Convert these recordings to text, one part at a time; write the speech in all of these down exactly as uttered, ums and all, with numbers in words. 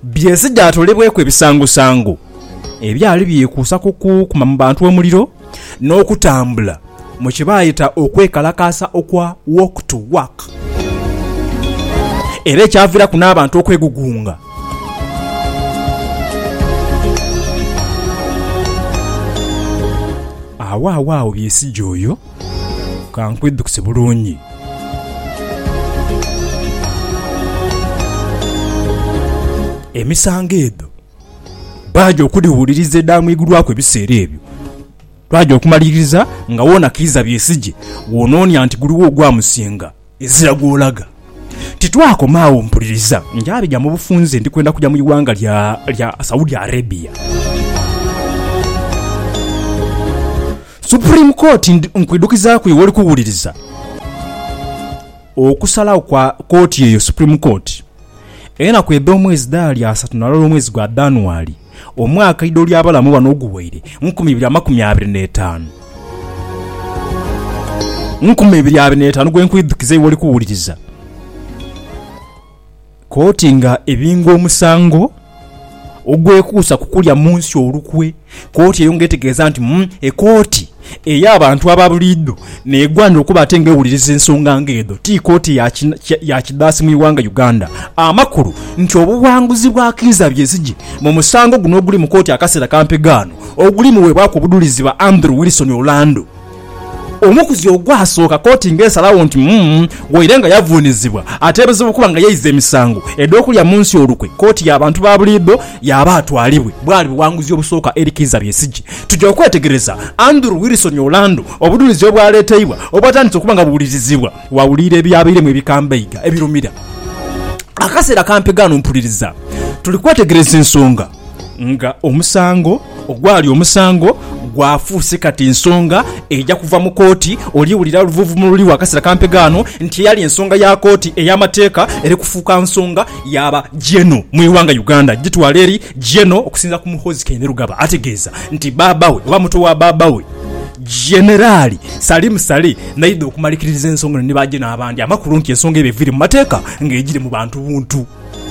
Besigye atolebweko ebisango sango ebyali byekuusa kukuma mu bantu omuliro n'okutambula mu kibayita okwekalakasa okwa walk to work era ekyavira ku n'abantu okwegugunga. Awaawo Besigye oyo kankwedukise bulungi. Emisango edo bajo okudiwuliriza eddamu igulwako ebiseera ebyo twaja okumaliriza nga wona Kizza Besigye wonoonye nti guliwo ogwamusinga ezira gwolaga. Titwakomaawo mpuliriza njabija mu bufunze ndi kwenda kujja mu iwanga lya, lya Saudi Arabia. Supreme Court nkwidukiza ku woli kuwuliriza okusalawo kwa kooti eyo Supreme Court ena kwedde omwezi dali asatu na lolo omwezi gwa January omwaka idoli abalamu wano oguweire nkumi bbiri amakumi abiri n'etaano nkumi bbiri abiri n'etaano gwe nkwidukiza woli kuwuliriza kooti nga ebinga omusango ogwekuusa kukulya munsi olukwe. Kooti eyo ngetegeeza nti mm, ekooti ey'abantu ababuliddo negwanda okuba ate ngewuliriza ensonga ngeedo ti kooti ya kidaasi mu iwanga Uganda. Amakulu nti obuwanguzi bwa Kizza Besigye mu musango guno oguli mu kooti akaseera kampegaano oguli muweebwako obudulizi bwa Andrew Wilson Orlando omukuzi ogwasooka kooti ng'esalawo nti mm, wairenga yavuunizibwa ateebezo okuba nga yeyiza emisango ed'okulya munsi olukwe kooti y'abantu ba buliddo yaba atwalibwe bwali buwanguzi obusooka eri Kizza Besigye. Tujja okwetegereza Andrew Wilson Orlando obudulizi obwaleetebwa obwatandise okuba nga buwulirizibwa wawulira ebyabairemu ebikambeyiga ebirumira akaseera kampegaano mpuliriza tuli kwetegereza ensonga nga omusango ogwali omusango gwafuuse kati ensonga ejja kuva mu kooti oliwulira luvuvu mu luli wakasira kampegaano nti yali ensonga ya kooti ey'amateeka eri kufuuka nsonga yaba jeno mu iwanga Uganda gitwala eri jeno okusinza ku muhozi Kennedy Rugaba ategeeza nti babawe oba muto wa babawe Generali Salim Saleh naidde okumalikiriza ensonga ne baje n'abandi amakulu nti ensonga ebe viri mu mateeka ng'egire mu bantu buntu.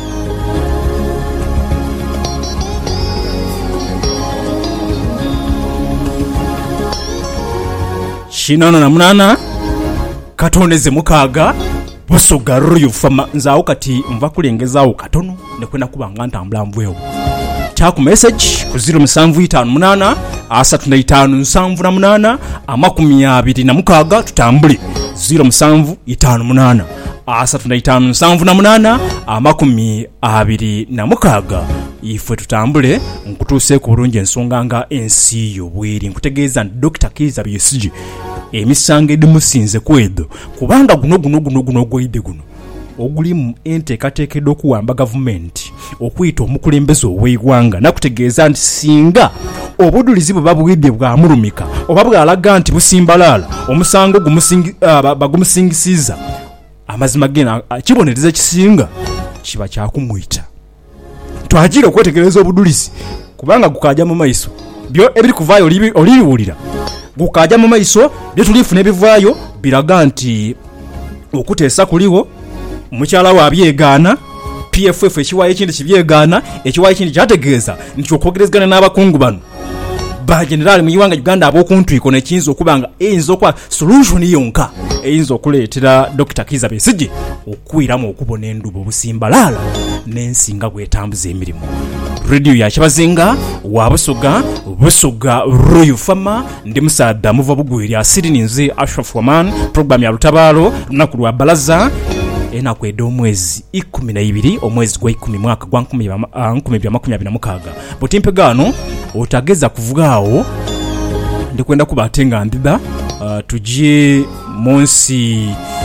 Shinana na munana katoneze mukaaga Busoga Royal Fama nzaawo kati nva kulengezaawo katono ne kwenda kubanga ntambula mvuewo. Chaku message ku zero seven five eight asatu na itaano nsanvu na munana amakumi abiri na mukaaga tutambule zero seven five eight asatu na itaano nsanvu na munana amakumi abiri na mukaaga ifwe tutambule nkutuuse ku bulungi ensonga nga ensi y'obwiri. Nkutegeeza nti Doctor Kizza Besigye emisango edimusinze kwedo kubanga guno guno guno guno gweide guno oguli mu enteekateekeddwa okuwamba gavumenti okuyita omukulembeze ow'eggwanga nakutegeeza nti singa obudulizi bwe babuwidde bwamulumika oba bw'alaga nti busimbalaala omusango bagumusingisizza amazima gena kibonereza ekisinga kiba kyakumwita. Twagira okwetegereza obudulizi kubanga gukajja mu maiso byo ebiri kuvaayo olibiwulira gukajja mu maiso byo tulifuna ebivaayo biraga nti okuteesa kuliwo mukyala wa byegaana P F F ekiwayo ekindi kibyegaana ekiwayo ekindi kyategeeza nti okwogerezagana n'abakungu bano ba generali mu iwanga Uganda abokuntu iko nekiyinza okubanga eyinza okwa solution yonka eyinza okuleetera Doctor Kizza Besigye okwiramu okubona endubo obusimbalaala n'ensinga bwetambuza emirimu. Radio ya Kibazinga wa Busoga Busoga Royal Fama ndi musaada muva bugwiri asiri ninze Ashraf Waman program ya Lutabaalo lunaku lwa balaza ena kwedde omwezi ikumi na ibiri omwezi gwa ikumi mwaka gwa nkumi bbiri amakumi abiri na mukaaga. Butimpegaano otageza kuvugaawo ndi kwenda kuba atenga ndida uh, tujye monsi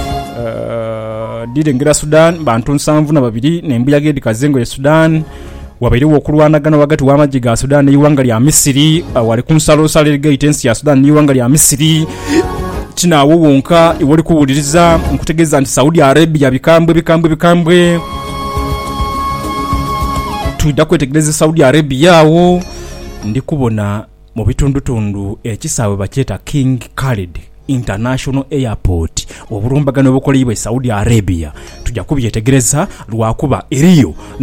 uh, direngera Sudan bantu nsanvu na babiri nembuyage dikazengo ya Sudan wabairiwo okulwanagana wakati w'amagye ga Sudan n'iwanga lya Misiri uh, wali kunsalo salirega itensi ya Sudan n'iwanga lya Misiri kinaawo wonka iwali kuwuliriza nkutegeeza nti Saudi Arabia bikambwe bikambwe bikambwe tuida kwetegereza Saudi Arabia yawo ndi kubona mu bitundutundu ekisaawe bakyeta King Khalid International Airport obulumbagano obukolebwa Saudi Arabia tujja kubyetegereza lwakuba eriyo